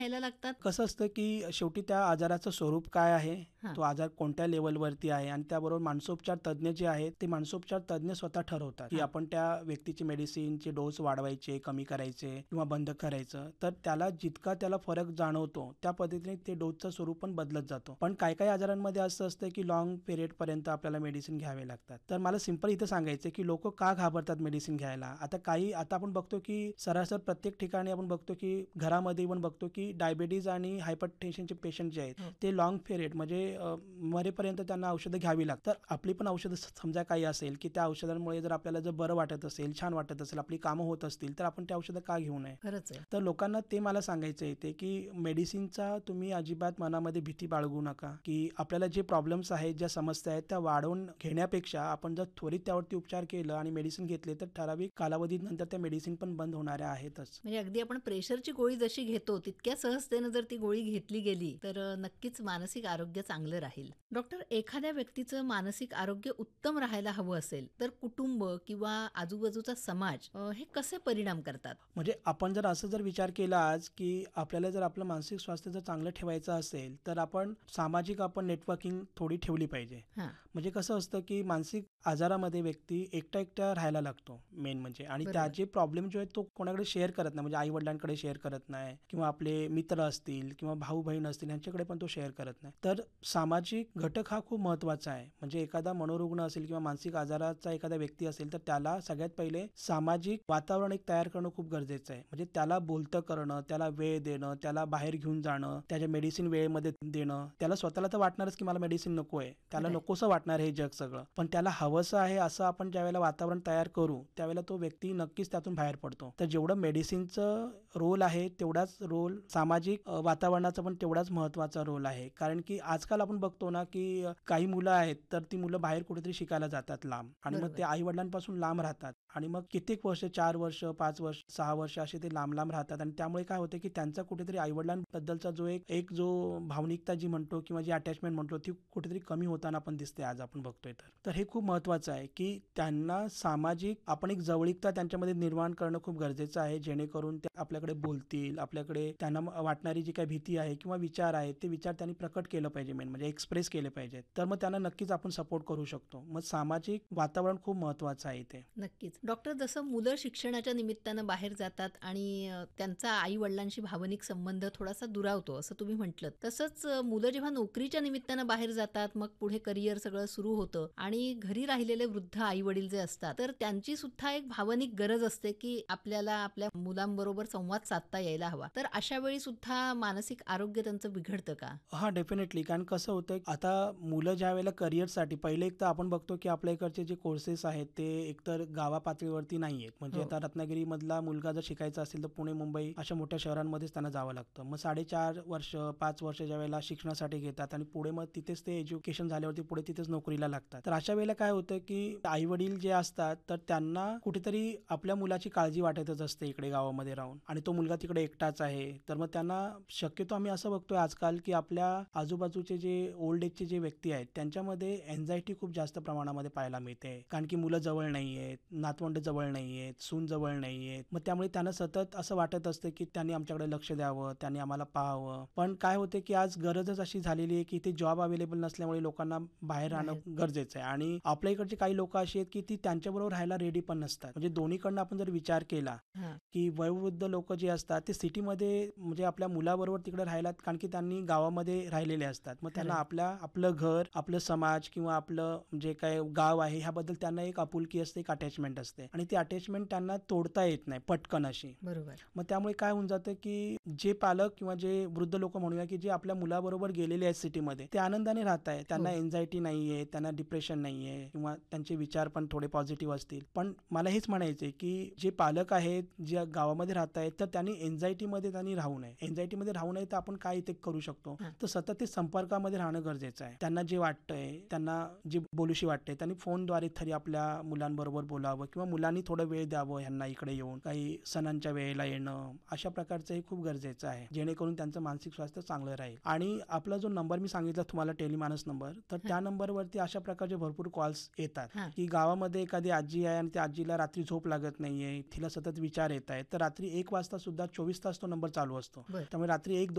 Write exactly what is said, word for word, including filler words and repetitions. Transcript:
घ्यायला लागतात? कसं असतं की शेवटी त्या आजाराचं स्वरूप काय आहे, हां. तो आजार कोणत्या लेवलवरती आहे आणि त्याबरोबर मानसोपचार तज्ञ जे आहेत ते मानसोपचार तज्ञ स्वतः ठरवतात की हां. आपण त्या व्यक्तीची मेडिसिनचे डोस वाढवायचे, कमी करायचे किंवा बंद करायचं. तर त्याला जितका त्याला फरक जाणवतो त्या पद्धतीने ते डोसचं स्वरूप पण बदलत जातो. पण काही काही आजारांमध्ये असं असतं की लॉंग पिरियड पर्यंत आपल्याला मेडिसिन घ्यावे लागतात. तर मला सिंपल इथं सांगायचं की लोक का घाबरतात मेडिसिन घ्यायला. आता काही आता आपण बघतो की सरासर प्रत्येक ठिकाणी आपण बघतो की घरामध्ये पण बघतो की डायबिटीज आणि हायपरटेन्शनचे पेशंट जे आहेत ते लॉंग पिरियड म्हणजे अ, मरेपर्यंत त्यांना औषधं घ्यावी लागतात. आपली पण औषधं समजा काही असेल की त्या औषधांमुळे जर आपल्याला जर बरं वाटत असेल, छान वाटत असेल, आपली कामं होत असतील तर आपण त्या औषधं का घेऊ नये. खरंच आहे. तर लोकांना ते मला सांगायचं आहे की मेडिसिनचा तुम्ही अजिबात मनामध्ये भीती बाळगू नका की आपल्याला जे प्रॉब्लेम्स आहेत, ज्या समस्या आहेत त्या वाढवून घेण्यापेक्षा आपण जर त्वरित त्यावरती उपचार केलं आणि मेडिसिन घेतले तर ठराविक कालावधीनंतर त्या मेडिसिन पण बंद होणाऱ्या आहेतच. म्हणजे अगदी आपण प्रेशरची गोळी जशी घेतो तितक्या सहजतेनं जर ती गोळी घेतली गेली तर अ, नक्कीच मानसिक आरोग्य चांगलं राहील. डॉक्टर, एखाद्या व्यक्तीचं मानसिक आरोग्य उत्तम राहायला हवं असेल तर कुटुंब किंवा आजूबाजूचा समाज अ, हे कसे परिणाम करतात? म्हणजे आपण जर असं जर विचार केला आज की आपल्याला जर आपलं मानसिक स्वास्थ्य जर चांगलं ठेवायचं असेल तर आपण सामाजिक आपण नेटवर्किंग थोडी ठेवली पाहिजे. हां. म्हणजे कसं असतं की मानसिक आजारामध्ये व्यक्ती एकटा एकटा राहायला लागतो मेन म्हणजे आणि बरोबर. त्याचे प्रॉब्लेम जो आहे तो कोणाकडे शेअर करत नाही. म्हणजे आई वडिलांकडे शेअर करत नाही किंवा आपले मित्र असतील किंवा भाऊ बहीण असतील यांच्याकडे पण तो शेअर करत नाही. तर सामाजिक घटक हा खूप महत्वाचा आहे. म्हणजे एखादा मनोरुग्ण असेल किंवा मानसिक आजाराचा एखादा व्यक्ती असेल तर त्याला सगळ्यात पहिले सामाजिक वातावरण एक तयार करणं खूप गरजेचं आहे. म्हणजे त्याला बोलतं करणं, त्याला वेळ देणं, त्याला बाहेर घेऊन जाणं, त्याच्या मेडिसिन वेळेमध्ये देणं. त्याला स्वतःला तर वाटणारच की मला मेडिसिन नको आहे, त्याला खरंय. नकोसं वाटणार हे जग सगळं. पण त्याला हवंसं आहे असं आपण ज्यावेळेला वातावरण तयार करू त्यावेळेला तो व्यक्ती नक्कीच त्यातून बाहेर पडतो. तर जेवढं मेडिसिनचं रोल आहे तेवढाच रोल सामाजिक अ, वातावरणाचा पण तेवढाच महत्वाचा रोल आहे. कारण की आजकाल आपण बघतो ना की अ, काही मुलं आहेत तर ती मुलं बाहेर कुठेतरी शिकायला जातात लांब आणि मग बरोबर. ते आई वडिलांपासून लांब राहतात आणि मग कित्येक वर्ष, चार वर्ष, पाच वर्ष, सहा वर्ष असे ते लांब लांब राहतात आणि त्यामुळे काय होतं की त्यांचा कुठेतरी आई वडिलांबद्दलचा जो एक एक जो भावनिकता जी म्हणतो किंवा जी अटॅचमेंट म्हणतो ती कुठेतरी कमी होताना पण दिसते आज आपण बघतोय तर. तर हे खूप महत्वाचं आहे की त्यांना सामाजिक आपण एक जवळीकता त्यांच्यामध्ये निर्माण करणं खूप गरजेचं आहे जेणेकरून ते आपल्याकडे बोलतील, आपल्याकडे त्यांना वाटणारी जी काही भीती आहे किंवा विचार आहेत ते विचार त्यांनी प्रकट केलं पाहिजे मेन म्हणजे एक्सप्रेस केले पाहिजेत. तर मग त्यांना नक्कीच आपण सपोर्ट करू शकतो. मग सामाजिक वातावरण खूप महत्वाचं आहे इथे. नक्कीच. डॉक्टर, जसं मुलं शिक्षणाच्या निमित्तानं बाहेर जातात आणि अ, त्यांचा आई वडिलांशी भावनिक संबंध थोडासा दुरावतो असं तुम्ही म्हटलं, तसंच अ, मुलं जेव्हा नोकरीच्या निमित्तानं बाहेर जातात मग पुढे करिअर सगळं सुरू होतं आणि घरी राहिलेले वृद्ध आई वडील जे असतात तर त्यांची सुद्धा एक भावनिक गरज असते की आपल्याला आपल्या मुलांबरोबर संवाद साधता यायला हवा. तर अशा वेळी सुद्धा मानसिक आरोग्य त्यांचं बिघडतं का? हा डेफिनेटली. कारण कसं होतं आता मुलं ज्या वेळेला करिअरसाठी पहिले एक तर आपण बघतो की आपल्या इकडचे जे कोर्सेस आहेत ते एकतर गावा पातळीवरती नाही आहेत. म्हणजे हो. आता रत्नागिरीमधला मुलगा जर शिकायचा असेल तर पुणे, मुंबई अशा मोठ्या शहरांमध्येच त्यांना जावं लागतं. मग साडेचार वर्ष, पाच वर्ष ज्या वेळेला शिक्षणासाठी घेतात आणि पुढे मग तिथेच ते एज्युकेशन झाल्यावरती पुढे तिथेच नोकरीला लागतात. तर अशा वेळेला काय होतं की आई वडील जे असतात तर त्यांना कुठेतरी आपल्या मुलाची काळजी वाटतच असते इकडे गावामध्ये राहून आणि तो मुलगा तिकडे एकटाच आहे. तर मग त्यांना शक्यतो आम्ही असं बघतोय आजकाल की आपल्या आजूबाजूचे जे ओल्ड एजचे जे व्यक्ती आहेत त्यांच्यामध्ये एन्झायटी खूप जास्त प्रमाणामध्ये पाहायला मिळते. कारण की मुलं जवळ नाही आहेत, नातवंड जवळ नाही आहेत, सून जवळ नाही आहेत. मग त्यामुळे त्यांना सतत असं वाटत असतं की त्यांनी आमच्याकडे लक्ष द्यावं, त्यांनी आम्हाला पाहावं. पण काय होते की आज गरजच अशी झालेली आहे की ते जॉब अवेलेबल नसल्यामुळे लोकांना बाहेर राहणं बाहेर. गरजेचं आहे आणि आपल्या इकडचे काही लोक अशी आहेत की ती त्यांच्याबरोबर राहायला रेडी पण नसतात. म्हणजे दोन्हीकडनं आपण जर विचार केला हां. की वयोवृद्ध लोक जे असतात ते सिटीमध्ये म्हणजे आपल्या मुलाबरोबर तिकडे राहिलात कारण की त्यांनी गावामध्ये राहिलेले असतात. मग त्यांना खरंय. आपल्या आपलं घर, आपलं समाज किंवा आपलं जे काय गाव आहे ह्याबद्दल त्यांना एक आपुलकी असते, एक अटॅचमेंट असते आणि ती अटॅचमेंट त्यांना तोडता येत नाही पटकन अशी. बरोबर. मग त्यामुळे काय होऊन जातं की जे पालक किंवा जे वृद्ध लोक म्हणूया की जे आपल्या मुलाबरोबर गेलेले आहेत सिटीमध्ये ते आनंदाने राहत आहेत. त्यांना हो. एन्झायटी नाहीये, त्यांना डिप्रेशन नाहीये किंवा त्यांचे विचार पण थोडे पॉझिटिव्ह असतील. पण मला हेच म्हणायचंय की जे पालक आहेत जे गावामध्ये राहत आहेत तर त्यांनी एन्झायटीमध्ये त्यांनी राहू नये. एन्झायटीमध्ये राहू नये तर आपण काय इथे करू शकतो हां. तर सतत ते संपर्कामध्ये राहणं गरजेचं आहे. त्यांना जे वाटतंय, त्यांना जे बोलूशी वाटतंय त्यांनी फोनद्वारे तरी आपल्या मुलांबरोबर बोलावं किंवा मुलांनी थोडं वेळ द्यावं ह्यांना इकडे येऊन काही सणांच्या वेळेला येणं अशा प्रकारचं हे खूप गरजेचं आहे जेणेकरून त्यांचं मानसिक स्वास्थ्य चांगलं राहील. आणि आपला जो नंबर मी सांगितला तुम्हाला टेलिमानस नंबर तर त्या नंबरवरती अशा प्रकारचे भरपूर कॉल्स येतात हां. की गावामध्ये एखादी आजी आहे आणि त्या आजीला रात्री झोप लागत नाहीये, तिला सतत विचार येत आहेत तर रात्री एक वाजता वाजता सुद्धा चोवीस तास तो नंबर चालू असतो. बरं. त्यामुळे रात्री एक